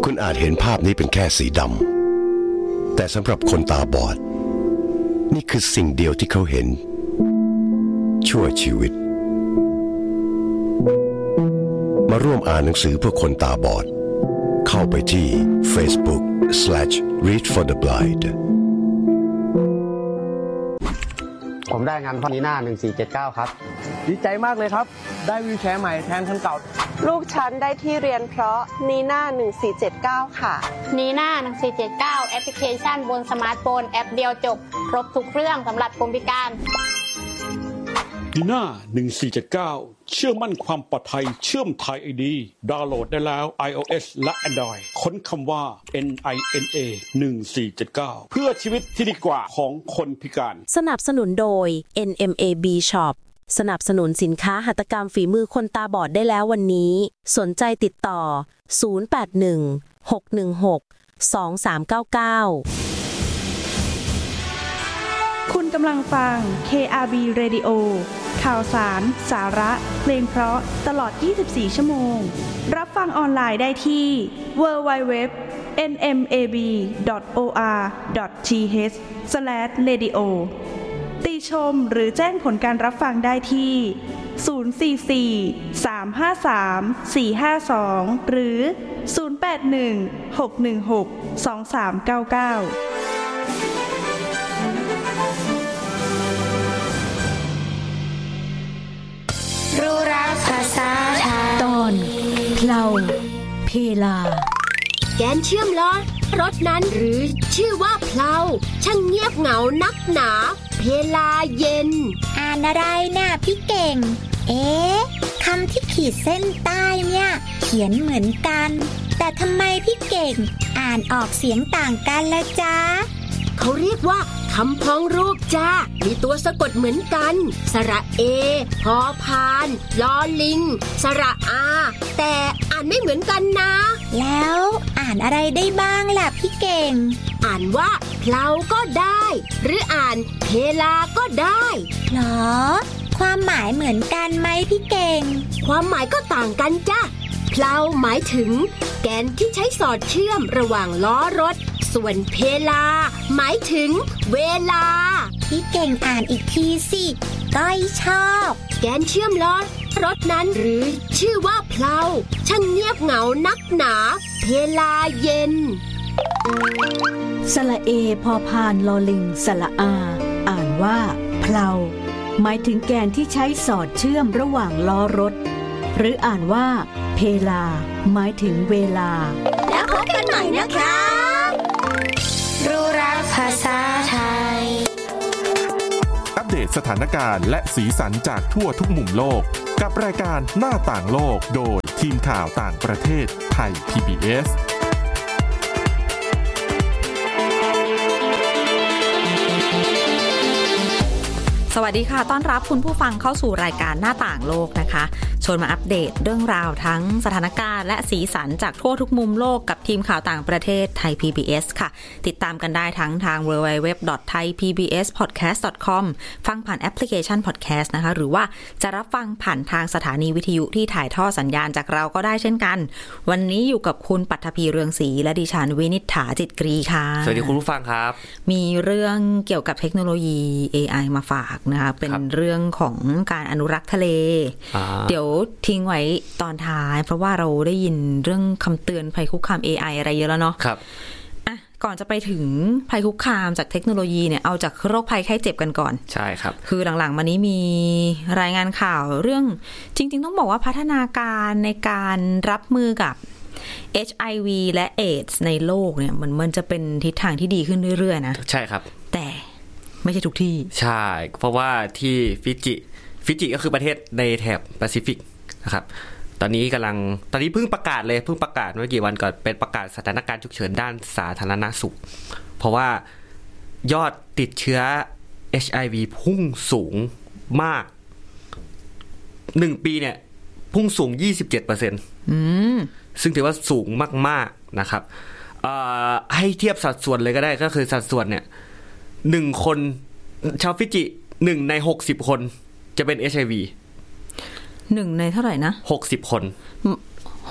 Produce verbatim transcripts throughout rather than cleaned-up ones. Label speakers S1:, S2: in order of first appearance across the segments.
S1: คุณอาจเห็นภาพนี้เป็นแค่สีดำแต่สำหรับคนตาบอดนี่คือสิ่งเดียวที่เขาเห็นชั่วชีวิตมาร่วมอ่านหนังสือเพื่อคนตาบอดเข้าไปที่ Facebook slash read for the blind
S2: ผมได้งานพ่อนีน่าหนึ่งสี่เจ็ดเก้าครับ
S3: ดีใจมากเลยครับได้วีลแชร์ใหม่แทนคันเก่า
S4: ลูกฉันได้ที่เรียนเพราะนีน่าหนึ่งสี่เจ็ดเก้าค่ะ
S5: นีน่าหนึ่งสี่เจ็ดเก้าแอปพลิเคชันบนสมาร์ทโฟนแอปเดียวจบครบทุกเรื่องสำหรับคนพิการ
S6: นีน่าหนึ่งสี่เจ็ดเก้าเชื่อมั่นความปลอดภัยเชื่อมไทย ไอ ดี ดาวน์โหลดได้แล้ว iOS และ Android ค้นคำว่า เอ็น ไอ เอ็น เอ หนึ่งสี่เจ็ดเก้า เพื่อชีวิตที่ดีกว่าของคนพิการ
S7: สนับสนุนโดย เอ็น เอ็ม เอ บี Shop สนับสนุนสินค้าหัตถกรรมฝีมือคนตาบอดได้แล้ววันนี้สนใจติดต่อศูนย์ แปด หนึ่ง หก หนึ่ง หก สอง สาม เก้า เก้า
S8: คุณกำลังฟัง เค อาร์ บี Radio ข่าวสาร สาระ เพลงเพราะตลอดยี่สิบสี่ชั่วโมงรับฟังออนไลน์ได้ที่ ดับเบิลยู ดับเบิลยู ดับเบิลยู ดอท เอ็น เอ็ม เอ บี ดอท โอ อาร์ ดอท ที เอช สแลช เรดิโอ ติชมหรือแจ้งผลการรับฟังได้ที่ ศูนย์ สี่ สี่ สาม ห้า สาม สี่ ห้า สอง หรือ ศูนย์ แปด หนึ่ง หก หนึ่ง หก สอง สาม เก้า เก้า
S9: รู้รักภาษาไทย
S10: ตอนเพลาเพลา
S9: แกนเชื่อมล้อรถนั้นหรือชื่อว่าเพลาช่างเงียบเหงานักหนาเพลาเย็น
S10: อ่านอะไรน่ะพี่เก่งเอ๊ะคำที่ขีดเส้นใต้เนี่ยเขียนเหมือนกันแต่ทำไมพี่เก่งอ่านออกเสียงต่างกันล่ะจ๊ะ
S9: เขาเรียกว่าคำพ้องรูปจ้ามีตัวสะกดเหมือนกันสระเอพอพานลอลิงสระอาแต่อ่านไม่เหมือนกันนะ
S10: แล้วอ่านอะไรได้บ้างล่ะพี่เก่ง
S9: อ่านว่าเพลาก็ได้หรืออ่านเพลาก็ได้
S10: หรอความหมายเหมือนกันไหมพี่เก่ง
S9: ความหมายก็ต่างกันจ้ะเพลาหมายถึงแกนที่ใช้สอดเชื่อมระหว่างล้อรถส่วนเพลาหมายถึงเวลา
S10: พี่เก่งอ่านอีกทีสิก้อยชอบ
S9: แกนเชื่อมล้อรถนั้นหรือชื่อว่าเพลาช่างเงียบเหงานักหนาเพลาเย็น
S10: สระเอพอพานลอลิงสระอาอ่านว่าเพลาหมายถึงแกนที่ใช้สอดเชื่อมระหว่างล้อรถหรืออ่านว่าเพลาหมายถึงเวลา
S9: แล้วพบกันใหม่นะคะรู้รักภาษาไทย
S11: อัปเดตสถานการณ์และสีสันจากทั่วทุกมุมโลกกับรายการหน้าต่างโลกโดยทีมข่าวต่างประเทศไทย พี บี เอส
S12: สวัสดีค่ะต้อนรับคุณผู้ฟังเข้าสู่รายการหน้าต่างโลกนะคะชวนมาอัปเดตเรื่องราวทั้งสถานการณ์และสีสันจากทั่วทุกมุมโลกกับทีมข่าวต่างประเทศไทย พี บี เอส ค่ะติดตามกันได้ทั้งทาง ดับเบิลยู ดับเบิลยู ดับเบิลยู ดอท ไทย พี บี เอส พอดแคสต์ ดอท คอม ฟังผ่านแอปพลิเคชัน Podcast นะคะหรือว่าจะรับฟังผ่านทางสถานีวิทยุที่ถ่ายทอดสัญญาณจากเราก็ได้เช่นกันวันนี้อยู่กับคุณปัทภีเรืองศรีและดิฉันวินิษฐาจิตกรีค่ะ
S13: สวัสดีคุณผู้ฟังครับ
S12: มีเรื่องเกี่ยวกับเทคโนโลยี เอ ไอ มาฝากนะคะเป็นเรื่องของการอนุรักษ์ทะเลเดี๋ยวทิ้งไว้ตอนท้ายเพราะว่าเราได้ยินเรื่องคำเตือนภัยคุกคาม เอ ไอ อะไรเยอะแล้วเนาะ
S13: ครับ
S12: อ่ะก่อนจะไปถึงภัยคุกคามจากเทคโนโลยีเนี่ยเอาจากโรคภัยไข้เจ็บกันก่อน
S13: ใช่ครับ
S12: คือหลังๆมานี้มีรายงานข่าวเรื่องจริงๆต้องบอกว่าพัฒนาการในการรับมือกับ เอช ไอ วี และเอดส์ในโลกเนี่ยมันมันจะเป็นทิศทางที่ดีขึ้นเรื่อยๆนะ
S13: ใช่ครับ
S12: แต่ไม่ใช่ทุกที่
S13: ใช่เพราะว่าที่ฟิจิฟิจิก็คือประเทศในแถบแปซิฟิกนะครับตอนนี้กำลังตอนนี้เพิ่งประกาศเลยเพิ่งประกาศเมื่อกี่วันก่อนเป็นประกาศสถานการณ์ฉุกเฉินด้านสาธารณสุขเพราะว่ายอดติดเชื้อ เอช ไอ วี พุ่งสูงมากหนึ่งปีเนี่ยพุ่งสูง ยี่สิบเจ็ดเปอร์เซ็นต์
S12: อืม
S13: ซึ่งถือว่าสูงมากๆนะครับเอ่อให้เทียบสัดส่วนเลยก็ได้ก็คือสัดส่วนเนี่ยหนึ่งคนชาวฟิจิหนึ่งในหกสิบคนจะเป็น เอช ไอ วี
S12: หนึ่งในเท่าไหร่นะ
S13: หกสิบคน
S12: โห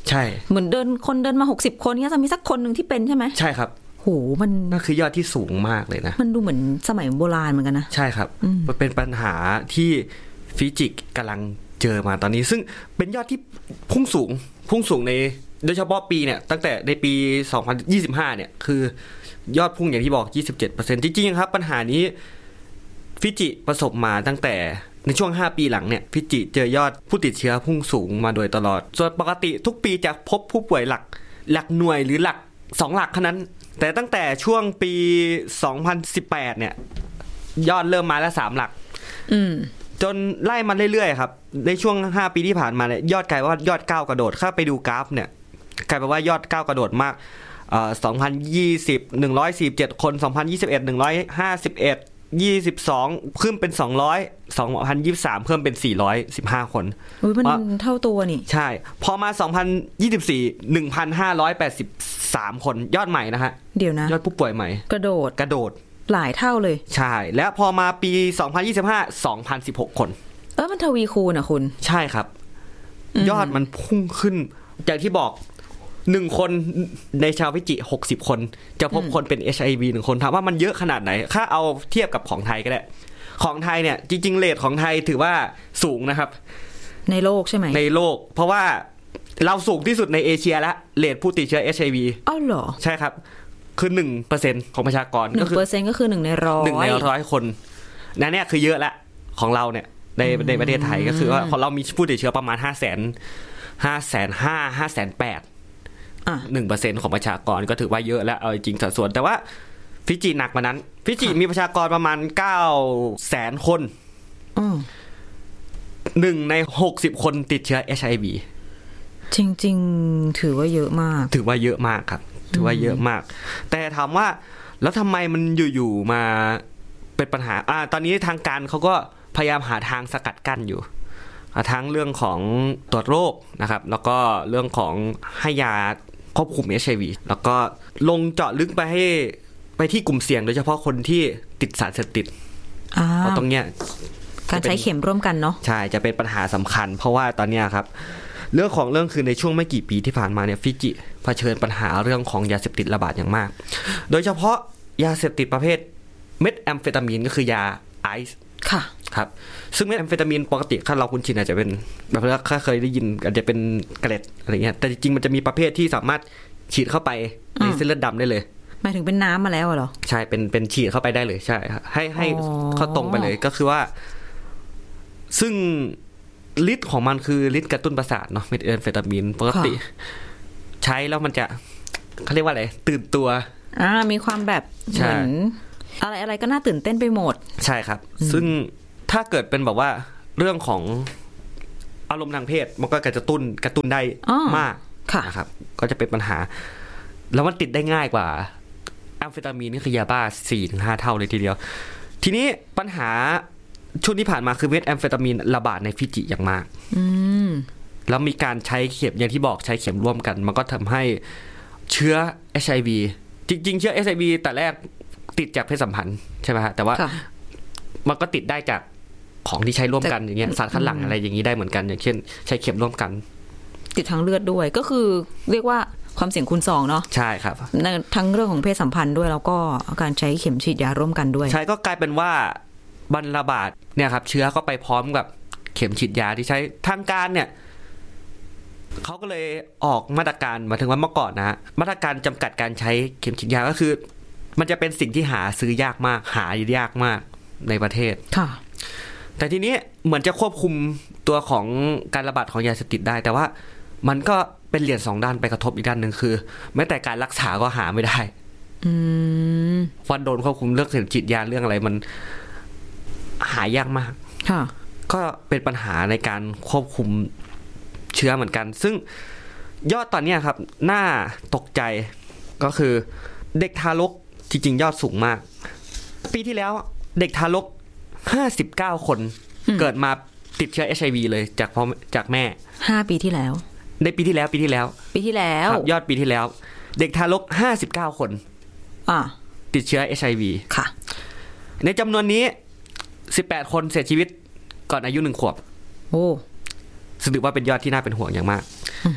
S13: ใช่
S12: เหมือนเดินคนเดินมาหกสิบคนเนี่ยจะมีสักคนหนึ่งที่เป็นใช่ไหม
S13: ใช่ครับ
S12: โหมัน
S13: นั่นคือยอดที่สูงมากเลยนะ
S12: มันดูเหมือนสมัยโบราณเหมือนกันนะ
S13: ใช่ครับมันเป็นปัญหาที่ฟิจิกำลังเจอมาตอนนี้ซึ่งเป็นยอดที่พุ่งสูงพุ่งสูงในโดยเฉพาะปีเนี่ยตั้งแต่ในปีสองพันยี่สิบห้าเนี่ยคือยอดพุ่งอย่างที่บอก ยี่สิบเจ็ดเปอร์เซ็นต์ จริงๆครับปัญหานี้ฟิจิประสบมาตั้งแต่ในช่วงห้าปีหลังเนี่ยฟิจิเจอยอดผู้ติดเชื้อพุ่งสูงมาโดยตลอดส่วนปกติทุกปีจะพบผู้ป่วยหลักหลักหน่วยหรือหลักสองหลักเท่านั้นแต่ตั้งแต่ช่วงปีสองพันสิบแปดเนี่ยยอดเริ่มมาแล้วสามหลัก
S12: อืม
S13: จนไล่มาเรื่อยๆครับในช่วงห้าปีที่ผ่านมาเนี่ยยอดกลายว่ายอดก้าวกระโดดถ้าไปดูกราฟเนี่ยกลายเป็นว่ายอดก้าวกระโดดมากเอ่อสองพันยี่สิบ หนึ่งร้อยสี่สิบเจ็ดคนสองพันยี่สิบเอ็ด หนึ่งร้อยห้าสิบเอ็ด ยี่สิบสองเพิ่มเป็นสองร้อย สองพันยี่สิบสามเพิ่มเป็นสี่ร้อยสิบห้าคน
S12: อุ๊ยมันเท่าตัวนี่
S13: ใช่พอมาสองพันยี่สิบสี่ หนึ่งพันห้าร้อยแปดสิบสามคนยอดใหม่นะฮะ
S12: เดี๋ยวนะ
S13: ยอดผู้ป่วยใหม่
S12: กระโดด
S13: กระโดด
S12: หลายเท่าเลย
S13: ใช่แล้วพอมาปีสองพันยี่สิบห้า สองพันสิบหกคน
S12: เออมันทวีคูณอ่ะคุณ
S13: ใช่ครับยอดมันพุ่งขึ้นอย่างที่บอกหนึ่งคนในชาวฟิจิหกสิบคนจะพบคนเป็น เอช ไอ วี หนึ่งคนถามว่ามันเยอะขนาดไหนถ้าเอาเทียบกับของไทยก็ได้ของไทยเนี่ยจริงๆเรทของไทยถือว่าสูงนะครับ
S12: ในโลกใช่ไหม
S13: ในโลกเพราะว่าเราสูงที่สุดในเอเชียละเรทผู้ติดเชื้อ เอช ไอ วี
S12: อ้าวเหรอ
S13: ใช่ครับคือ หนึ่งเปอร์เซ็นต์ ของประชากร
S12: หนึ่งเปอร์เซ็นต์ ก็คือหนึ่งในร้อย
S13: หนึ่งในร้อยคนนั่นเนี่ยคือเยอะละของเราเนี่ยในในประเทศไทยก็คือว่าของเรามีผู้ติดเชื้อประมาณ ห้าแสน ห้าแสนห้า ห้าแสนแปด อ่ะ หนึ่งเปอร์เซ็นต์ ของประชากรก็ถือว่าเยอะแล้วเอาจริงสัดส่วนแต่ว่าฟิจิหนักกว่านั้นฟิจิมีประชากรประมาณเก้าแสนคน
S12: อือ
S13: หนึ่งในหกสิบคนติดเชื้อ เอช ไอ วี
S12: จริงๆถือว่าเยอะมาก
S13: ถือว่าเยอะมากครับถือว่าเยอะมากแต่ถามว่าแล้วทำไมมันอยู่ๆมาเป็นปัญหาอ่าตอนนี้ทางการเขาก็พยายามหาทางสกัดกั้นอยู่ทั้งเรื่องของตรวจโรคนะครับแล้วก็เรื่องของให้ยาควบคุม เอช ไอ วี แล้วก็ลงเจาะลึกไปให้ไปที่กลุ่มเสี่ยงโดยเฉพาะคนที่ติดสารเสพติดเพราะตรงเนี้ย
S12: การใช้เข็มร่วมกันเนาะ
S13: ใช่จะเป็นปัญหาสำคัญเพราะว่าตอนนี้ครับเรื่องของเรื่องคือในช่วงไม่กี่ปีที่ผ่านมาเนี่ยฟิจิเผชิญปัญหาเรื่องของยาเสพติดระบาดอย่างมากโดยเฉพาะยาเสพติดประเภทเม็ดแอมเฟตามีนก็คือยาไอซ์
S12: ค่ะ
S13: ครับซึ่งเม็ดแอมเฟตามีนปกติถ้าเราคุ้นชินอาจจะเป็นแบบว่าเคยได้ยินอาจจะเป็นเกล็ดอะไรเงี้ยแต่จริงๆมันจะมีประเภทที่สามารถฉีดเข้าไปในเส้นเลือดดำได้เลย
S12: หมายถึงเป็นน้ำมาแล้วเหรอ
S13: ใช่เป็นเป็นฉีดเข้าไปได้เลยใช่ให้ให้เข้าตรงไปเลยก็คือว่าซึ่งฤทธิ์ของมันคือฤทธิ์กระตุ้นประสาทเนาะเม็ดแอมเฟตามีนปกติใช้แล้วมันจะเขาเรียกว่าอะไรตื่นตัว
S12: อ่ามีความแบบเหมือนอะไรอะไรก็น่าตื่นเต้นไปหมด
S13: ใช่ครับซึ่งถ้าเกิดเป็นแบบว่าเรื่องของอารมณ์ทางเพศมันก็กระตุ้นกระตุ้นได้มากนะครับก็จะเป็นปัญหาแล้วมันติดได้ง่ายกว่าแอมเฟตามีนนี่คือยาบ้า สี่ถึงห้า เท่าเลยทีเดียวทีนี้ปัญหาช่วงที่ผ่านมาคือเม็ดแอมเฟตามีนระบาดในฟิจิอย่างมากแล้วมีการใช้เข็มอย่างที่บอกใช้เข็มร่วมกันมันก็ทำให้เชื้อ เอช ไอ วี จริงๆเชื้อ เอช ไอ วี แต่แรกติดจากเพศสัมพันธ์ใช่ไหมฮะแต่ว่ามันก็ติดได้จากของที่ใช้ร่วมกันอย่างเงี้ยสารคัดหลั่งอะไรอย่างนี้ได้เหมือนกันอย่างเช่นใช้เข็มร่วมกัน
S12: ติดทางเลือดด้วยก็คือเรียกว่าความเสี่ยงคูณสองเนาะ
S13: ใช่ครับ
S12: ทั้งเรื่องของเพศสัมพันธ์ด้วยแล้วก็การใช้เข็มฉีดยาร่วมกันด้วย
S13: ใช่ก็กลายเป็นว่าบรรระบาดเนี่ยครับเชื้อก็ไปพร้อมกับเข็มฉีดยาที่ใช้ทางการเนี่ยเขาก็เลยออกมาตรการมาถึงว่าเมื่อก่อนนะมาตรการจำกัดการใช้เข็มฉีดยาก็คือมันจะเป็นสิ่งที่หาซื้อยากมากหายากมากในประเทศ
S12: ค่ะ
S13: แต่ทีนี้เหมือนจะควบคุมตัวของการระบาดของยาเสพติดได้แต่ว่ามันก็เป็นเหรียญสองด้านไปกระทบอีกด้านหนึ่งคือแม้แต่การรักษาก็หาไม่ได้
S12: อืม
S13: ฟันโดนควบคุมเรื่องเข็มฉีดยาเรื่องอะไรมันหายากมาก
S12: ค่ะ
S13: ก็เป็นปัญหาในการควบคุมเชื้อเหมือนกันซึ่งยอดตอนนี้ครับน่าตกใจก็คือเด็กทารกจริงๆยอดสูงมากปีที่แล้วเด็กทารกห้าสิบเก้าคนเกิดมาติดเชื้อ เอช ไอ วี เลยจากพ่อจากแม่
S12: ห้าปีที่แล้ว
S13: ในปีที่แล้วปีที่แล้ว
S12: ปีที่แล้ว
S13: ครับยอดปีที่แล้วเด็กทารกห้าสิบเก้าคน
S12: อ่า
S13: ติดเชื้อ เอช ไอ วี
S12: ค่ะ
S13: ในจำนวนนี้สิบแปดคนเสียชีวิตก่อนอายุหนึ่งขวบ
S12: โอ้
S13: ถือว่าเป็นยอดที่น่าเป็นห่วงอย่างมาก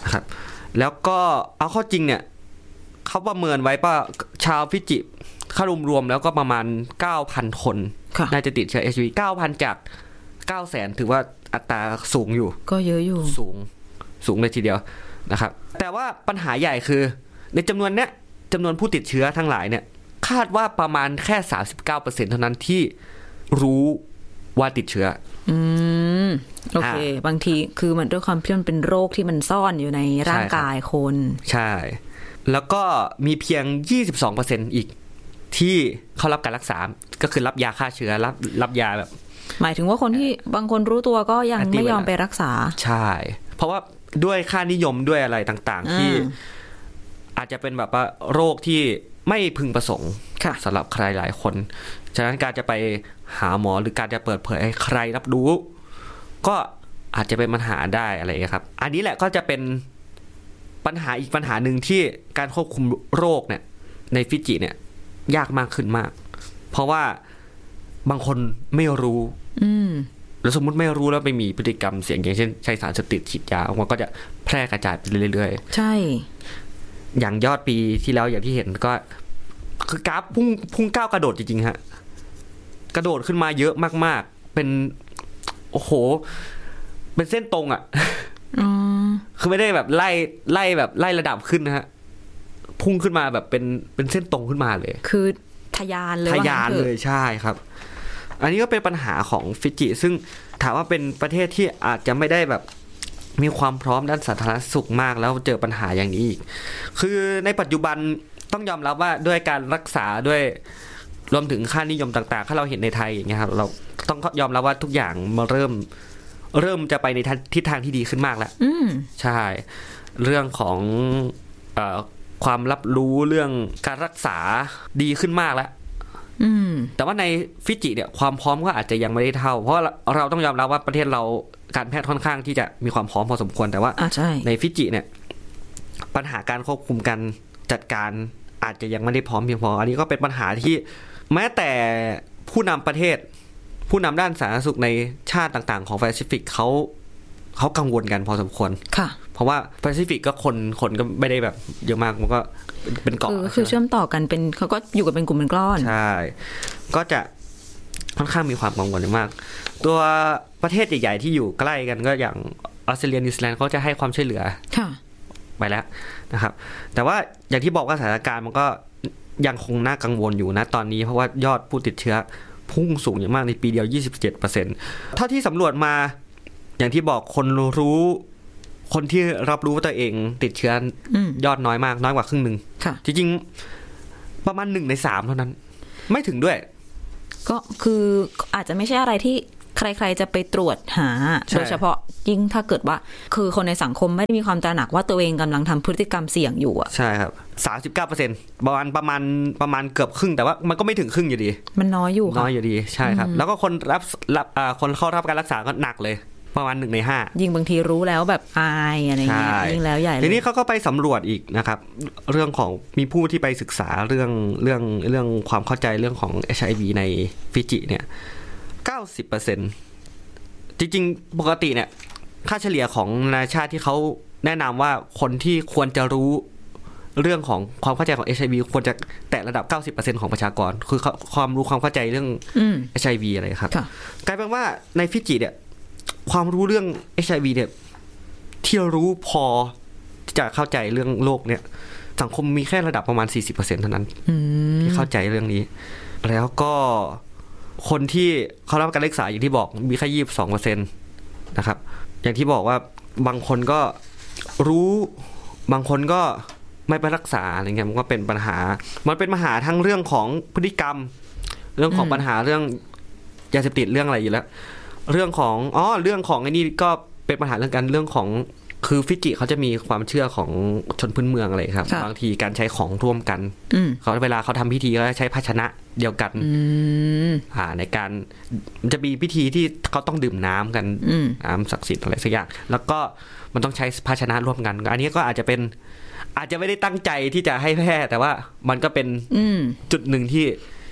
S13: นะครับแล้วก็เอาเข้าจริงเนี่ยเขาประเมินไว้ว่าชาวฟิจิค่ารวมๆแล้วก็ประมาณ เก้าพัน คนน่าจะติดเชื้อ เอช ไอ วี เก้าพัน จาก เก้าแสน ถือว่าอัตราสูงอยู่
S12: ก็เยอะอยู่
S13: สูงสูงเลยทีเดียวนะครับแต่ว่าปัญหาใหญ่คือในจำนวนเนี้ยจำนวนผู้ติดเชื้อทั้งหลายเนี่ยคาดว่าประมาณแค่ สามสิบเก้าเปอร์เซ็นต์ เท่านั้นที่รู้ว่าติดเชื้อ
S12: อืมโอเคบางทีคือมันด้วยความที่มันเป็นโรคที่มันซ่อนอยู่ในร่างกายคน
S13: ใช่แล้วก็มีเพียง ยี่สิบสองเปอร์เซ็นต์ อีกที่เขารับการรักษาก็คือรับยาฆ่าเชื้อรับรับยาแบบ
S12: หมายถึงว่าคนที่บางคนรู้ตัวก็ยังไม่ยอมไปรักษา
S13: ใช่เพราะว่าด้วยค่านิยมด้วยอะไรต่างๆที่อาจจะเป็นแบบว่าโรคที่ไม่พึงประสงค์สำหรับใครหลายคนฉะนั้นการจะไปหาหมอหรือการจะเปิดเผยให้ใครรับรู้ก็อาจจะเป็นปัญหาได้อะไรครับอันนี้แหละก็จะเป็นปัญหาอีกปัญหาหนึ่งที่การควบคุมโรคเนี่ยในฟิจิเนี่ยยากมากขึ้นมากเพราะว่าบางคนไม่รู้แล้วสมมุติไม่รู้แล้วไปมีพฤติกรรมเสี่ยงอย่างเช่นใช้สารเสพติดฉีดยามันก็จะแพร่กระจายไปเรื่อย
S12: ๆใช่
S13: อย่างยอดปีที่แล้วอย่างที่เห็นก็คือกราฟพุ่งพุ่งก้าวกระโดดจริงๆฮะกระโดดขึ้นมาเยอะมากๆเป็นโอ้โหเป็นเส้นตรงอ่ะคือไม่ได้แบบไล่ไล่แบบไล่ระดับขึ้นนะฮะพุ่งขึ้นมาแบบเป็นเป็นเส้นตรงขึ้นมาเลย
S12: คือทะยานเลย
S13: ทะยานเลยใช่ครับอันนี้ก็เป็นปัญหาของฟิจิซึ่งถามว่าเป็นประเทศที่อาจจะไม่ได้แบบมีความพร้อมด้านสาธารณสุขมากแล้วเจอปัญหาอย่างนี้อีกคือในปัจจุบันต้องยอมรับว่าด้วยการรักษาด้วยรวมถึงค่านิยมต่างๆถ้าเราเห็นในไทยอย่างเงี้ยครับเราต้องยอมรับว่าทุกอย่างมาเริ่มเริ่มจะไปในทิศทางที่ดีขึ้นมากแล้วใช่เรื่องของเอ่อความรับรู้เรื่องการรักษาดีขึ้นมากแล้วแต่ว่าในฟิจิเนี่ยความพร้อมก็อาจจะยังไม่ได้เท่าเพราะเราต้องยอมรับว่าประเทศเราการแพทย์ค่อนข้างที่จะมีความพร้อมพอสมควรแต่ว่าในฟิจิเนี่ยปัญหาการควบคุมการจัดการอาจจะยังไม่ได้พร้อมเพียงพออันนี้ก็เป็นปัญหาที่แม้แต่ผู้นำประเทศผู้นำด้านสาธารณสุขในชาติต่างๆของแปซิฟิกเขาเขากังวลกันพอสมควร
S12: ค่ะ
S13: เพราะว่าแปซิฟิกก็คนคนก็ไม่ได้แบบเยอะมากมันก็เป็นเกาะ
S12: คือเชื่อมต่อกันเป็นเขาก็อยู่กันเป็นกลุ่มเป็นก้อน
S13: ใช่ก็จะค่อนข้างมีความกังวลมากตัวประเทศใหญ่ๆที่อยู่ใกล้กันก็อย่างออสเตรเลียนิวซีแลนด์เขาจะให้ความช่วยเหลือไปแล้วนะครับแต่ว่าอย่างที่บอกว่าสถานการณ์มันก็ยังคงน่ากังวลอยู่นะตอนนี้เพราะว่ายอดผู้ติดเชื้อพุ่งสูงอย่างมากในปีเดียว ยี่สิบเจ็ดเปอร์เซ็นต์ เท่าที่สำรวจมาอย่างที่บอกคนรู้คนที่รับรู้ว่าตัวเองติดเชื้อยอดน้อยมากน้อยกว่าครึ่งนึงจริงๆประมาณหนึ่งในสามเท่านั้นไม่ถึงด้วย
S12: ก็คืออาจจะไม่ใช่อะไรที่ใครๆจะไปตรวจหาโดยเฉพาะยิ่งถ้าเกิดว่าคือคนในสังคมไม่ได้มีความตระหนักว่าตัวเองกำลังทำพฤติกรรมเสี่ยงอยู่อ่ะ
S13: ใช่ครับ สามสิบเก้าเปอร์เซ็นต์ ประมาณประมาณประมาณเกือบครึ่งแต่ว่ามันก็ไม่ถึงครึ่งอยู่ดี
S12: มันน้อยอยู่
S13: น้อยอยู่ดีใช่ครับแล้วก็คนรับรับอ่าคนเข้ารับการรักษาก็หนักเลยประมาณหนึ่งในห้า
S12: ยิ่งบางทีรู้แล้วแบบอายอะไรเงี้ยยิ่งแล้วใหญ่
S13: ทีนี้เขาก็ไปสำรวจอีกนะครับเรื่องของมีผู้ที่ไปศึกษาเรื่องเรื่องเรื่องความเข้าใจเรื่องของ เอช ไอ วี ในฟิจิเนี่ย เก้าสิบเปอร์เซ็นต์ จริงๆปกติเนี่ยค่าเฉลี่ยของนานาชาติที่เขาแนะนำว่าคนที่ควรจะรู้เรื่องของความเข้าใจของ เอช ไอ วี ควรจะแตะระดับ เก้าสิบเปอร์เซ็นต์ ของประชากรคือความรู้ความเข้าใจเรื่อง เอช ไอ วี อะไรครับกลายเป็นว่าในฟิจิเนี่ยความรู้เรื่อง เอช ไอ วี เนี่ยที่รู้พอที่จะเข้าใจเรื่องโรคเนี่ยสังคมมีแค่ระดับประมาณ สี่สิบเปอร์เซ็นต์ เท่านั้นที่เข้าใจเรื่องนี้แล้วก็คนที่เขารับการรักษาอย่างที่บอกมีแค่ ยี่สิบสองเปอร์เซ็นต์ นะครับอย่างที่บอกว่าบางคนก็รู้บางคนก็ไม่ไปรักษาอะไรเงี้ยมันก็เป็นปัญหามันเป็นปัญหาทั้งเรื่องของพฤติกรรมเรื่องของปัญหาเรื่องยาเสพติดเรื่องอะไรอยู่แล้วเรื่องของอ๋อเรื่องของไอ้นี่ก็เป็นปัญหาเรื่องกันเรื่องของคือฟิจิเขาจะมีความเชื่อของชนพื้นเมืองอะไรครับบางทีการใช้ของร่วมกันเขาเวลาเขาทำพิธีก็ใช้ภาชนะเดียวกันอ่าในการมันจะมีพิธีที่เขาต้องดื่มน้ำกันน้ำศักดิ์สิทธิ์อะไรสักอย่างแล้วก็มันต้องใช้ภาชนะร่วมกันอันนี้ก็อาจจะเป็นอาจจะไม่ได้ตั้งใจที่จะให้แพร่แต่ว่ามันก็เป็นจุดหนึ่งที่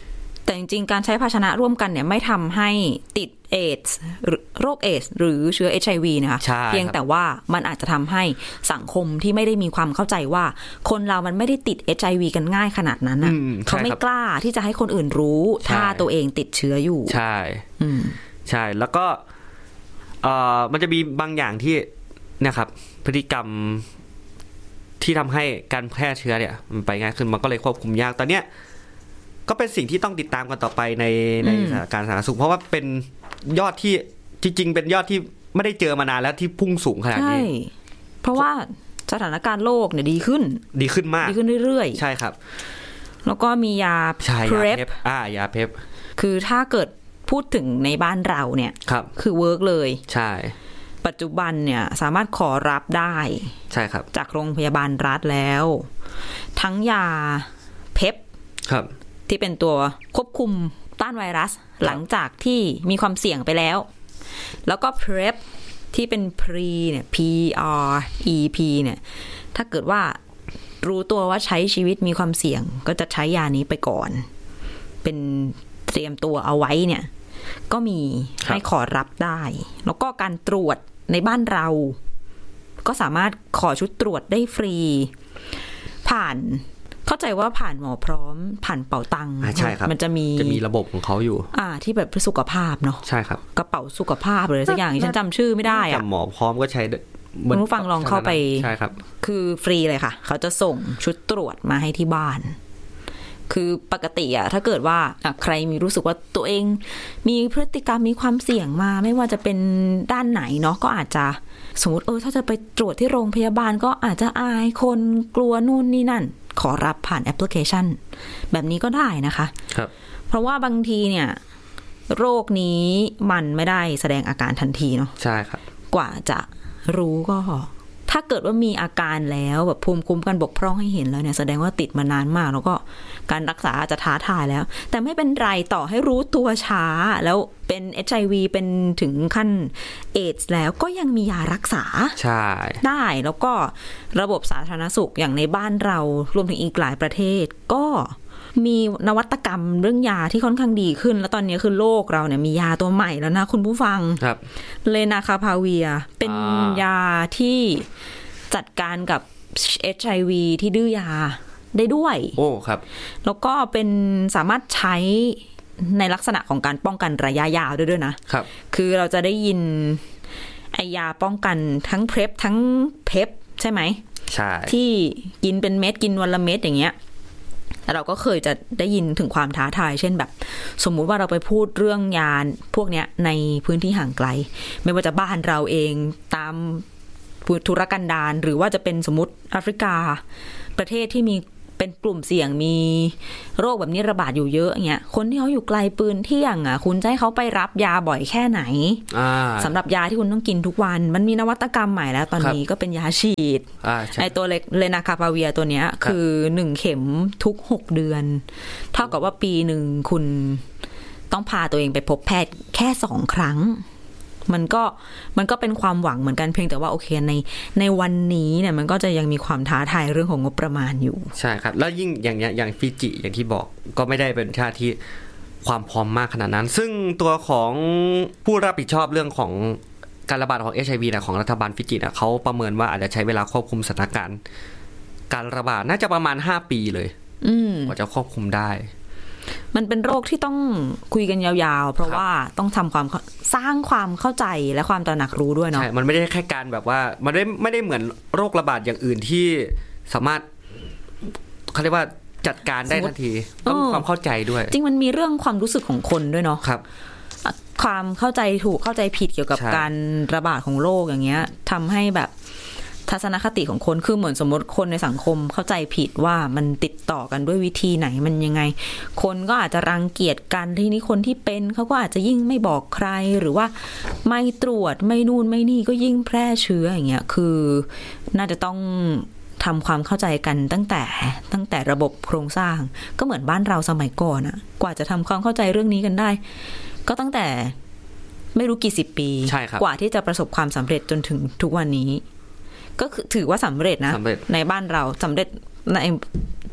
S12: แต่จริงๆการใช้ภาชนะร่วมกันเนี่ยไม่ทำให้ติดเอดส์โรคเอดส์หรือเชื้อ เอช ไอ วี นะคะเพียงแต่ว่ามันอาจจะทำให้สังคมที่ไม่ได้มีความเข้าใจว่าคนเรามันไม่ได้ติด เอช ไอ วี กันง่ายขนาดนั้นน่ะเขาไม่กล้าที่จะให้คนอื่นรู้ถ้าตัวเองติดเชื้ออยู่
S13: ใช่ใช่แล้วก็เอ่อมันจะมีบางอย่างที่นะครับพฤติกรรมที่ทำให้การแพร่เชื้อเนี่ยมันไปง่ายขึ้นมันก็เลยควบคุมยากตอนเนี้ยก็เป็นสิ่งที่ต้องติดตามกันต่อไปในในสถานการณ์สาธารณสุขเพราะว่าเป็นยอดที่จริงๆเป็นยอดที่ไม่ได้เจอมานานแล้วที่พุ่งสูงขนาดนี้
S12: ใช่เพราะว่าสถานการณ์โลกเนี่ยดีขึ้น
S13: ดีขึ้นมาก
S12: ดีขึ้นเรื่อย
S13: ๆใช่ครับ
S12: แล้วก็มียา
S13: เพปอ่ายาเพป
S12: คือถ้าเกิดพูดถึงในบ้านเราเนี่ย
S13: ครับ
S12: คือเวิร์กเลย
S13: ใช่
S12: ปัจจุบันเนี่ยสามารถขอรับได้
S13: ใช่ครับ
S12: จากโรงพยาบาลรัฐแล้วทั้งยาเพป
S13: ครับ
S12: ที่เป็นตัวควบคุมต้านไวรัสหลังจากที่มีความเสี่ยงไปแล้วแล้วก็ พี อาร์ อี ที่เป็น pre เนี่ย P R E P เนี่ยถ้าเกิดว่ารู้ตัวว่าใช้ชีวิตมีความเสี่ยงก็จะใช้ยานี้ไปก่อนเป็นเตรียมตัวเอาไว้เนี่ยก็มีให้ขอรับได้แล้วก็การตรวจในบ้านเราก็สามารถขอชุดตรวจได้ฟรีผ่านเข้าใจว่าผ่านหมอพร้อมผ่านเป๋าตังค์
S13: ใช่ครับ
S12: มันจะมี
S13: จะมีระบบของเขาอยู่
S12: อ่าที่แบบสุขภาพเนาะ
S13: ใช่ครับ
S12: กระเป๋าสุขภาพหรือสักอย่างฉันจำชื่อไม่ได้อะ
S13: หมอพร้อมก็ใช้
S12: คุณผู้ฟังลองเข้าไป
S13: ใช่ครับ
S12: คือฟรีเลยค่ะเขาจะส่งชุดตรวจมาให้ที่บ้านคือปกติอะถ้าเกิดว่าใครมีรู้สึกว่าตัวเองมีพฤติกรรมมีความเสี่ยงมาไม่ว่าจะเป็นด้านไหนเนาะก็อาจจะสมมติเออถ้าจะไปตรวจที่โรงพยาบาลก็อาจจะอายคนกลัวนู่นนี่นั่นขอรับผ่านแอปพลิเคชันแบบนี้ก็ได้นะคะ
S13: ครับ
S12: เพราะว่าบางทีเนี่ยโรคนี้มันไม่ได้แสดงอาการทันทีเนาะ
S13: ใช่ครับ
S12: กว่าจะรู้ก็ถ้าเกิดว่ามีอาการแล้วแบบภูมิคุ้มกันบกพร่องให้เห็นแล้วเนี่ยแสดงว่าติดมานานมากแล้วก็การรักษาอาจจะท้าทายแล้วแต่ไม่เป็นไรต่อให้รู้ตัวช้าแล้วเป็น เอช ไอ วี เป็นถึงขั้นเอดส์แล้วก็ยังมียารักษา
S13: ใช่
S12: ได้แล้วก็ระบบสาธารณสุขอย่างในบ้านเรารวมถึงอีกหลายประเทศก็มีนวัตกรรมเรื่องยาที่ค่อนข้างดีขึ้นแล้วตอนนี้คือโลกเราเนี่ยมียาตัวใหม่แล้วนะคุณผู้ฟัง
S13: ครับ
S12: เลนาคาพาเวียเป็นยาที่จัดการกับ เอช ไอ วี ที่ดื้อยาได้ด้วย
S13: โอ้ครับ
S12: แล้วก็เป็นสามารถใช้ในลักษณะของการป้องกันระยะยาวด้วยด้วยนะครับคือเราจะได้ยินไอยาป้องกันทั้งเพปทั้งเพปใช่ไหม
S13: ใช่
S12: ที่กินเป็นเม็ดกินวันละเม็ดอย่างเงี้ยเราก็เคยจะได้ยินถึงความท้าทายเช่นแบบสมมุติว่าเราไปพูดเรื่องยาพวกเนี้ยในพื้นที่ห่างไกลไม่ว่าจะบ้านเราเองตามธุรกันดารหรือว่าจะเป็นสมมติแอฟริกาประเทศที่มีเป็นกลุ่มเสี่ยงมีโรคแบบนี้ระบาดอยู่เยอะเงี้ยคนที่เขาอยู่ไกลปืนเที่ยงอ่ะคุณจะให้เขาไปรับยาบ่อยแค่ไหนสำหรับยาที่คุณต้องกินทุกวันมันมีนวัตกรรมใหม่แล้วตอนนี้ก็เป็นยาฉีดไอตัวเลนาคาพาเวียตัวเนี้ยคือหนึ่งเข็มทุกหกเดือนเท่ากับว่าปีหนึ่งคุณต้องพาตัวเองไปพบแพทย์แค่สองครั้งมันก็มันก็เป็นความหวังเหมือนกันเพียงแต่ว่าโอเคในในวันนี้เนี่ยมันก็จะยังมีความท้าทายเรื่องของงบประมาณอยู่
S13: ใช่ครับแล้วยิ่งอย่างอย่างฟิจิอย่างที่บอกก็ไม่ได้เป็นชาติที่ความพร้อมมากขนาดนั้นซึ่งตัวของผู้รับผิดชอบเรื่องของการระบาดของ เอช ไอ วี นะของรัฐบาลฟิจินะเขาประเมินว่าอาจจะใช้เวลาควบคุมสถานการณ์การระบาดน่าจะประมาณห้าปีเลยกว่าจะควบคุมได้
S12: มันเป็นโรคที่ต้องคุยกันยาวๆเพราะว่าต้องทำความสร้างความเข้าใจและความตระหนักรู้ด้วยเนาะ
S13: ใช่มันไม่ได้แค่การแบบว่ามันไม่ไม่ได้เหมือนโรคระบาดอย่างอื่นที่สามารถเขาเรียกว่าจัดการได้ทันทีต้องความเข้าใจด้วย
S12: จริงมันมีเรื่องความรู้สึกของคนด้วยเนาะ
S13: ครับ
S12: ความเข้าใจถูกเข้าใจผิดเกี่ยวกับการระบาดของโรคอย่างเงี้ยทำให้แบบทัศนคติของคนคือเหมือนสมมติคนในสังคมเข้าใจผิดว่ามันติดต่อกันด้วยวิธีไหนมันยังไงคนก็อาจจะรังเกียจกันทีนี้คนที่เป็นเขาก็อาจจะยิ่งไม่บอกใครหรือว่าไม่ตรวจไม่นู่นไม่นี่ก็ยิ่งแพร่เชื้ออย่างเงี้ยคือน่าจะต้องทำความเข้าใจกันตั้งแต่ตั้งแต่ระบบโครงสร้างก็เหมือนบ้านเราสมัยก่อนอะกว่าจะทำความเข้าใจเรื่องนี้กันได้ก็ตั้งแต่ไม่รู้กี่สิบปีกว่าที่จะประสบความสำเร็จจนถึงทุกวันนี้ก็ถือว่าสำเร็จนะในบ้านเราสำเร็จใน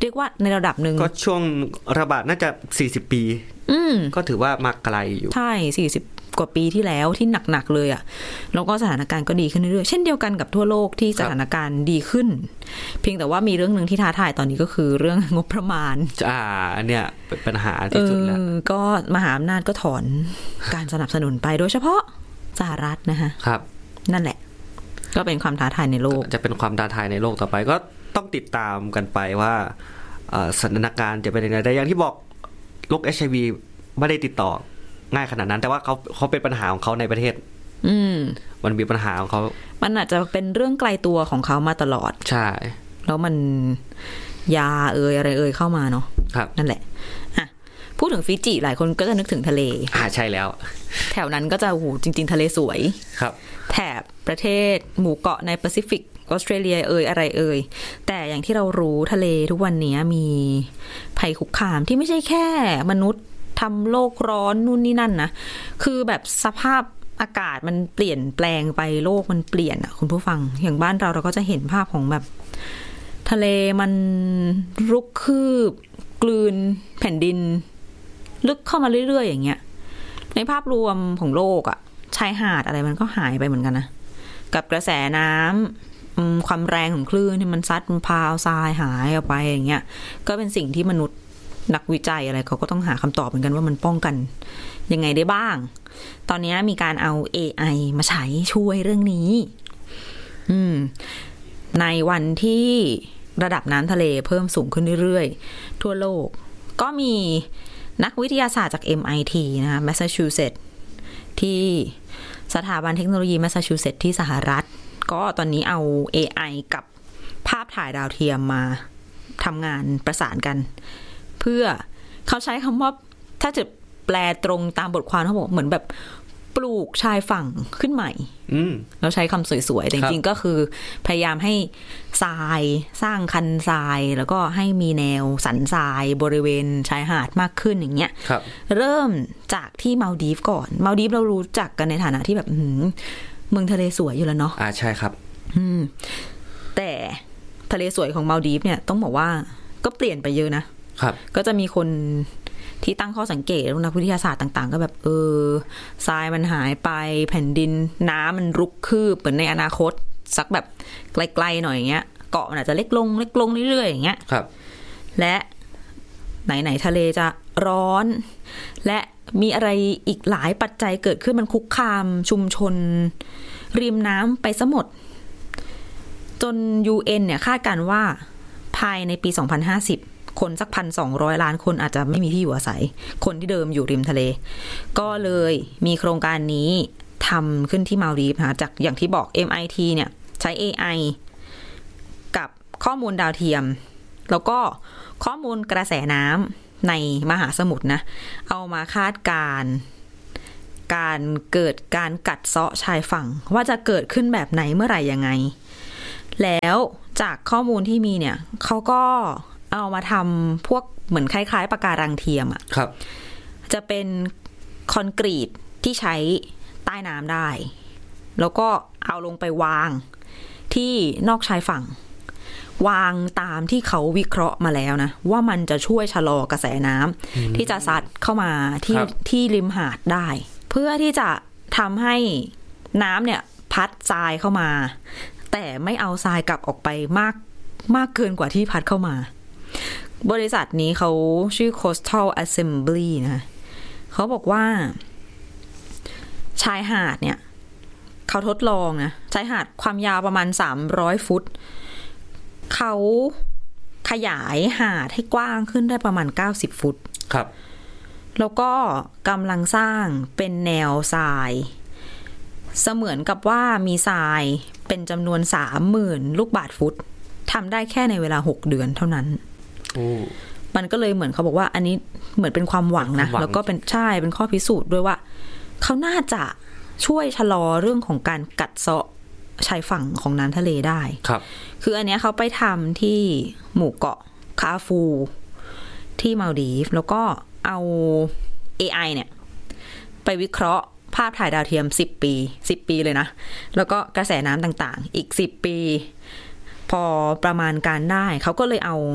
S12: เรียกว่าในระดับหนึ่ง
S13: ก็ช่วงระบาดน่าจะสี่สิบปี
S12: อืม
S13: ก็ถือว่ามาไกลอยู่
S12: ใช่สี่สิบกว่าปีที่แล้วที่หนักๆเลยอ่ะแล้วก็สถานการณ์ก็ดีขึ้นเรื่อยๆเช่นเดียวกันกับทั่วโลกที่สถานการณ์ดีขึ้นเพียงแต่ว่ามีเรื่องนึงที่ท้าทายตอนนี้ก็คือเรื่องงบประมาณ
S13: อ่าเนี่ยเป็นปัญหาที่สุดแล้ว
S12: ก็มหาอำนาจก็ถอนการสนับสนุนไปโดยเฉพาะสหรัฐนะคะ
S13: ครับ
S12: นั่นแหละก็เป็นความท้าทายในโลก
S13: จะเป็นความท้าทายในโลกต่อไปก็ต้องติดตามกันไปว่าสถานการณ์จะเป็นยังไงแต่อย่างที่บอกโรค เอช ไอ วี ไม่ได้ติดต่อง่ายขนาดนั้นแต่ว่าเขาเขาเป็นปัญหาของเขาในประเทศ
S12: อืม
S13: มันมีปัญหาของเขา
S12: มันอาจจะเป็นเรื่องไกลตัวของเขามาตลอด
S13: ใช่
S12: แล้วมันยาเอ่ยอะไรเอ่ยเข้ามาเนาะ
S13: ครับ
S12: นั่นแหละอ่ะพูดถึงฟิจิหลายคนก็จะนึกถึงทะเล
S13: อ่าใช่แล้ว
S12: แถวนั้นก็จะโอ้โหจริงๆทะเลสวย
S13: ครับ
S12: แถบประเทศหมู่เกาะในแปซิฟิกออสเตรเลียเอ่ยอะไรเอ่ยแต่อย่างที่เรารู้ทะเลทุกวันนี้มีภัยคุกคามที่ไม่ใช่แค่มนุษย์ทำโลกร้อนนู่นนี่นั่นนะคือแบบสภาพอากาศมันเปลี่ยนแปลงไปโลกมันเปลี่ยนอ่ะคุณผู้ฟังอย่างบ้านเราเราก็จะเห็นภาพของแบบทะเลมันรุกคืบกลืนแผ่นดินลึกเข้ามาเรื่อยๆอย่างเงี้ยในภาพรวมของโลกอ่ะชายหาดอะไรมันก็หายไปเหมือนกันนะกับกระแสน้ำความแรงของคลื่นที่มันซัดมันพาเอาทรายหายออกไปอย่างเงี้ยก็เป็นสิ่งที่มนุษย์นักวิจัยอะไรเขาก็ต้องหาคำตอบเหมือนกันว่ามันป้องกันยังไงได้บ้างตอนนี้มีการเอา เอ ไอ มาใช้ช่วยเรื่องนี้อืมในวันที่ระดับน้ำทะเลเพิ่มสูงขึ้นเรื่อยๆทั่วโลกก็มีนักวิทยาศาสตร์จาก เอ็ม ไอ ที นะคะแมสซาชูเซตส์ที่สถาบันเทคโนโลยีแมสซาชูเซตส์ที่สหรัฐก็ตอนนี้เอา เอ ไอ กับภาพถ่ายดาวเทียมมาทำงานประสานกันเพื่อเขาใช้คำว่าถ้าจะแปลตรงตามบทความเขาบอกเหมือนแบบปลูกชายฝั่งขึ้นใหม่แล้วใช้คำสวยๆแต่จริงๆก็คือพยายามให้ทรายสร้างคันทรายแล้วก็ให้มีแนวสันทรายบริเวณชายหาดมากขึ้นอย่างเงี้ยเริ่มจากที่มาลดีฟก่อนมาลดีฟเรารู้จักกันในฐานะที่แบบเมืองทะเลสวยอยู่แล้วเนาะ
S13: อ่าใช่ครับ
S12: อืมแต่ทะเลสวยของมาลดีฟเนี่ยต้องบอกว่าก็เปลี่ยนไปเยอะนะครับก็จะมีคนที่ตั้งข้อสังเกตนักวิทยาศาสตร์ต่างๆก็แบบเออทรายมันหายไปแผ่นดินน้ำมันรุกคืบเหมือนในอนาคตสักแบบไกลๆหน่อยอย่างเงี้ยเกาะมันอาจจะเล็กลงเล็กลงเรื่อยๆอย่างเงี้ย
S13: ครับ
S12: และไหนๆทะเลจะร้อนและมีอะไรอีกหลายปัจจัยเกิดขึ้นมันคุกคามชุมชนริมน้ำไปซะหมดจน ยู เอ็น เนี่ยคาดการณ์ว่าภายในปีสองพันห้าสิบคนสัก หนึ่งพันสองร้อย ล้านคนอาจจะไม่มีที่อยู่อาศัยคนที่เดิมอยู่ริมทะเลก็เลยมีโครงการนี้ทำขึ้นที่มาลดีฟนะคะจากอย่างที่บอก เอ็ม ไอ ที เนี่ยใช้ เอ ไอ กับข้อมูลดาวเทียมแล้วก็ข้อมูลกระแสน้ำในมหาสมุทรนะเอามาคาดการการเกิดการกัดเซาะชายฝั่งว่าจะเกิดขึ้นแบบไหนเมื่อไหร่ยังไงแล้วจากข้อมูลที่มีเนี่ยเขาก็เอามาทำพวกเหมือนคล้ายๆปะการังเทียมอ่ะ
S13: ครับ
S12: จะเป็นคอนกรีตที่ใช้ใต้น้ำได้แล้วก็เอาลงไปวางที่นอกชายฝั่งวางตามที่เขาวิเคราะห์มาแล้วนะว่ามันจะช่วยชะลอกระแสน้ำที่จะซัดเข้ามาที่ที่ริมหาดได้เพื่อที่จะทำให้น้ำเนี่ยพัดทรายเข้ามาแต่ไม่เอาทรายกลับออกไปมากมากเกินกว่าที่พัดเข้ามาบริษัทนี้เขาชื่อ Coastal Assembly นะเขาบอกว่าชายหาดเนี่ยเขาทดลองนะชายหาดความยาวประมาณสามร้อยฟุตเขาขยายหาดให้กว้างขึ้นได้ประมาณเก้าสิบฟุต
S13: ครับ
S12: แล้วก็กำลังสร้างเป็นแนวทรายเสมือนกับว่ามีทรายเป็นจำนวน สามหมื่น ลูกบาศก์ฟุตทำได้แค่ในเวลาหกเดือนเท่านั้นมันก็เลยเหมือนเขาบอกว่าอันนี้เหมือนเป็นความหวังนะแล้วก็เป็นใช่เป็นข้อพิสูจน์ด้วยว่าเขาน่าจะช่วยชะลอเรื่องของการกัดเซาะชายฝั่งของน้ำทะเลได้
S13: ครับ
S12: คืออันนี้เขาไปทำที่หมู่เกาะคาฟูที่มาลดีฟแล้วก็เอา เอ ไอ เนี่ยไปวิเคราะห์ภาพถ่ายดาวเทียมสิบปีสิบปีเลยนะแล้วก็กระแสน้ำต่างๆอีกสิบปีพอประมาณการได้เขาก็เลยเอาไอ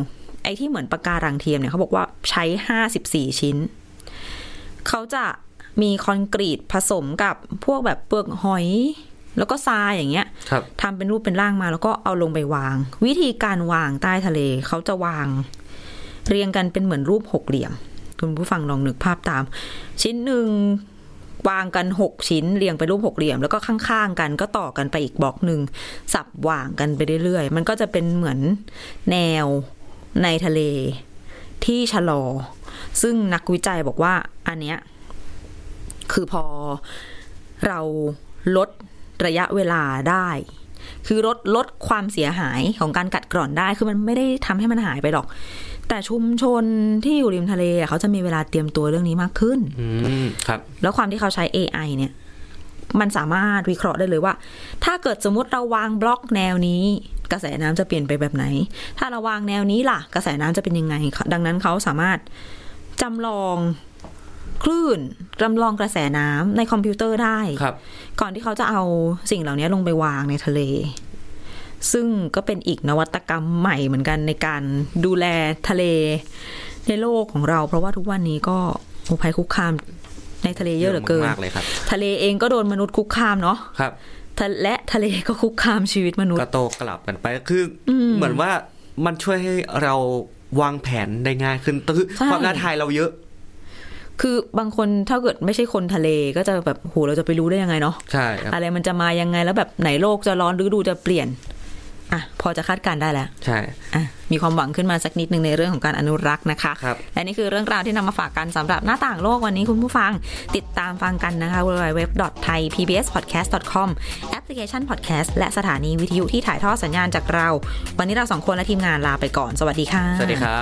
S12: อ้ที่เหมือนปะการังเทียมเนี่ยเขาบอกว่าใช้ห้าสิบสี่ชิ้นเขาจะมีคอนกรีตผสมกับพวกแบบเปลือกหอยแล้วก็ทรายอย่างเงี้ยทำเป็นรูปเป็นร่างมาแล้วก็เอาลงไปวางวิธีการวางใต้ทะเลเขาจะวางเรียงกันเป็นเหมือนรูปหกเหลี่ยมคุณผู้ฟังลองนึกภาพตามชิ้นหนึ่งวางกันหกชิ้นเรียงเป็นรูปหกเหลี่ยมแล้วก็ข้างๆกันก็ต่อกันไปอีกบล็อกหนึ่งสับวางกันไปเรื่อยๆมันก็จะเป็นเหมือนแนวในทะเลที่ชะลอซึ่งนักวิจัยบอกว่าอันเนี้ยคือพอเราลดระยะเวลาได้คือลดลดความเสียหายของการกัดกร่อนได้คือมันไม่ได้ทำให้มันหายไปหรอกแต่ชุมชนที่อยู่ริมทะเลเขาจะมีเวลาเตรียมตัวเรื่องนี้มากขึ้น
S13: ครับ
S12: แล้วความที่เขาใช้ เอ ไอ เนี่ยมันสามารถวิเคราะห์ได้เลยว่าถ้าเกิดสมมติเราวางบล็อกแนวนี้กระแสน้ำจะเปลี่ยนไปแบบไหนถ้าเราวางแนวนี้ล่ะกระแสน้ำจะเป็นยังไงดังนั้นเขาสามารถจำลองคลื่นจำลองกระแสน้ำในคอมพิวเตอร์ได้ก่อนที่เขาจะเอาสิ่งเหล่านี้ลงไปวางในทะเลซึ่งก็เป็นอีกนวัตกรรมใหม่เหมือนกันในการดูแลทะเลในโลกของเราเพราะว่าทุกวันนี้ก็ภัยคุกคามในทะเลเยอะเหลือเกินทะเลเองก็โดนมนุษย์คุกคามเนาะ
S13: ครับ
S12: และทะเลก็คุกคามชีวิตมนุษย์
S13: ก็โตกลับกันไปคือเหมือนว่ามันช่วยให้เราวางแผนได้ง่ายขึ้นคือความท้าทายเราเยอะ
S12: คือบางคนถ้าเกิดไม่ใช่คนทะเลก็จะแบบโหเราจะไปรู้ได้ยังไงเนาะ
S13: ใช่ครับ
S12: อะไรมันจะมายังไงแล้วแบบไหนโลกจะร้อนฤดูจะเปลี่ยนอ่ะพอจะคาดการได้แล้ว
S13: ใช่
S12: อ่ะมีความหวังขึ้นมาสักนิดนึงในเรื่องของการอนุรักษ์นะคะและนี่คือเรื่องราวที่นำมาฝากกันสำหรับหน้าต่างโลกวันนี้คุณผู้ฟังติดตามฟังกันนะคะ ดับเบิลยู ดับเบิลยู ดับเบิลยู ดอท ไทย พี บี เอส พอดแคสต์ ดอท คอม แอปพลิเคชัน Podcast และสถานีวิทยุที่ถ่ายทอดสัญญาณจากเราวันนี้เราสองคนและทีมงานลาไปก่อนสวัสดีค่ะ
S13: สวัสดีครับ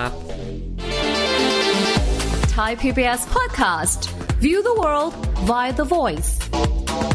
S14: Thai พี บี เอส Podcast View the world via the voice